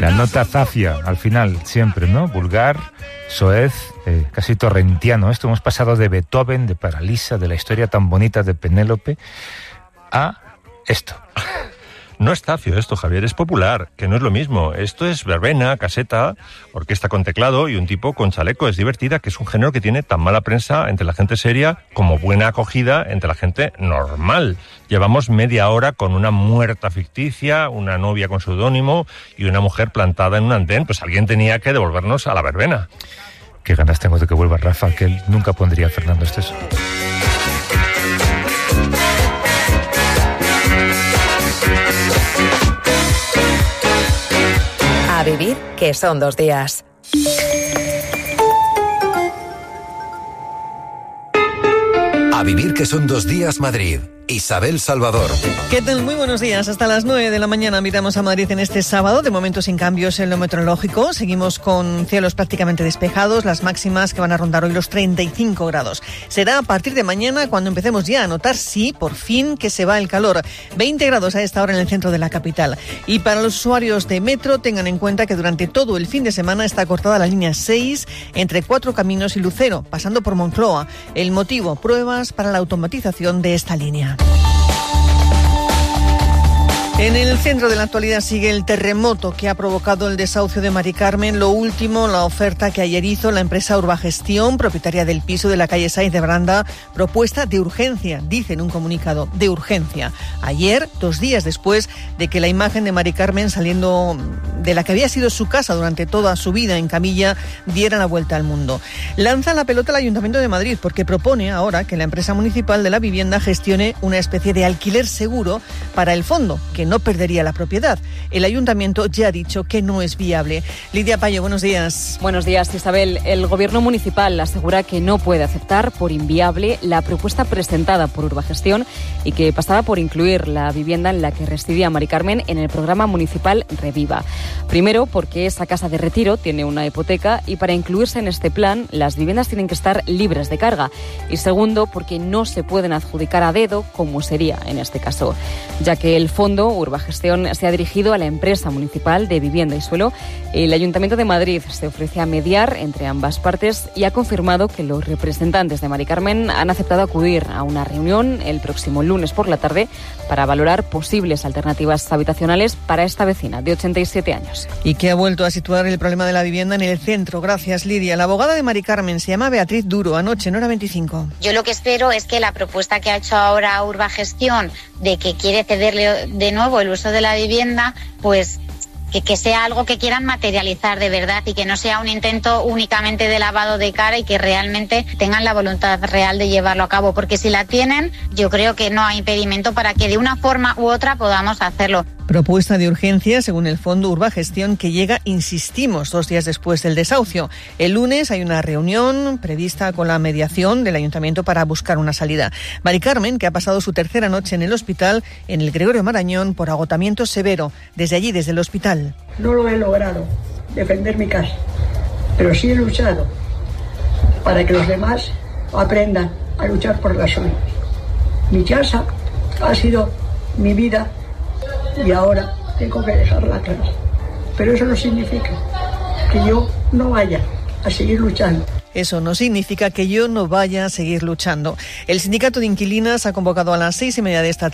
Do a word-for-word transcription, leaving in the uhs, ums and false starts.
La nota zafia al final, siempre, ¿no? Vulgar, soez, eh, casi torrentiano. Esto hemos pasado de Beethoven, de Paralisa, de la historia tan bonita de Penélope, a esto. No es zafio esto, Javier, es popular, que no es lo mismo. Esto es verbena, caseta, orquesta con teclado y un tipo con chaleco. Es divertida, que es un género que tiene tan mala prensa entre la gente seria como buena acogida entre la gente normal. Llevamos media hora con una muerta ficticia, una novia con seudónimo y una mujer plantada en un andén. Pues alguien tenía que devolvernos a la verbena. Qué ganas tengo de que vuelva Rafa, que él nunca pondría a Fernando Esteso. A vivir, que son dos días. A vivir, que son dos días, Madrid. Isabel Salvador. ¿Qué tal? Muy buenos días. Hasta las nueve de la mañana miramos a Madrid en este sábado. De momento sin cambios en lo meteorológico. Seguimos con cielos prácticamente despejados. Las máximas que van a rondar hoy los treinta y cinco grados. Será a partir de mañana cuando empecemos ya a notar, sí, por fin, que se va el calor. veinte grados a esta hora en el centro de la capital. Y para los usuarios de metro, tengan en cuenta que durante todo el fin de semana está cortada la línea seis entre Cuatro Caminos y Lucero, pasando por Moncloa. El motivo, pruebas para la automatización de esta línea. En el centro de la actualidad sigue el terremoto que ha provocado el desahucio de Mari Carmen. Lo último, la oferta que ayer hizo la empresa Urbagestión, propietaria del piso de la calle Sáenz de Baranda, propuesta de urgencia, dice en un comunicado, de urgencia. Ayer, dos días después de que la imagen de Mari Carmen saliendo de la que había sido su casa durante toda su vida en camilla, diera la vuelta al mundo. Lanza la pelota al Ayuntamiento de Madrid porque propone ahora que la empresa municipal de la vivienda gestione una especie de alquiler seguro para el fondo, que no perdería la propiedad. El ayuntamiento ya ha dicho que no es viable. Lidia Payo, buenos días. Buenos días, Isabel. El gobierno municipal asegura que no puede aceptar por inviable la propuesta presentada por Urbagestión y que pasaba por incluir la vivienda en la que residía Mari Carmen en el programa municipal Reviva. Primero, porque esa casa de retiro tiene una hipoteca y para incluirse en este plan las viviendas tienen que estar libres de carga. Y segundo, porque no se pueden adjudicar a dedo como sería en este caso, ya que el fondo Urbagestión se ha dirigido a la empresa municipal de vivienda y suelo. El Ayuntamiento de Madrid se ofrece a mediar entre ambas partes y ha confirmado que los representantes de Mari Carmen han aceptado acudir a una reunión el próximo lunes por la tarde para valorar posibles alternativas habitacionales para esta vecina de ochenta y siete años. Y que ha vuelto a situar el problema de la vivienda en el centro. Gracias, Lidia. La abogada de Mari Carmen se llama Beatriz Duro. Anoche en Hora veinticinco. Yo lo que espero es que la propuesta que ha hecho ahora Urbagestión de que quiere cederle de nuevo el uso de la vivienda, pues que, que sea algo que quieran materializar de verdad y que no sea un intento únicamente de lavado de cara y que realmente tengan la voluntad real de llevarlo a cabo, porque si la tienen, yo creo que no hay impedimento para que de una forma u otra podamos hacerlo. Propuesta de urgencia, según el Fondo Urbagestión, que llega, insistimos, dos días después del desahucio. El lunes hay una reunión prevista con la mediación del Ayuntamiento para buscar una salida. Mari Carmen, que ha pasado su tercera noche en el hospital, en el Gregorio Marañón, por agotamiento severo. Desde allí, desde el hospital. No lo he logrado, defender mi casa, pero sí he luchado para que los demás aprendan a luchar por la suya. Mi casa ha sido mi vida y ahora tengo que dejarla atrás. Pero eso no significa que yo no vaya a seguir luchando. Eso no significa que yo no vaya a seguir luchando. El sindicato de inquilinas ha convocado a las seis y media de esta tarde